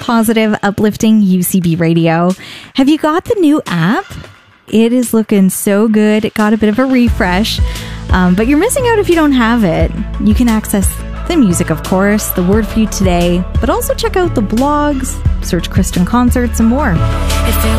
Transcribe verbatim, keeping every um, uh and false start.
positive, uplifting U C B radio. Have you got the new app? It is looking so good. It got a bit of a refresh, um, but you're missing out if you don't have it. You can access the music, of course, the word for you today, but also check out the blogs, search Kristen Concerts, and more. If it